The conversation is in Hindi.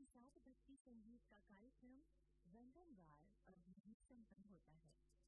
के साथ भक्ति संगीत का कार्यक्रम वंदनवार अब यहीं संपन्न होता है।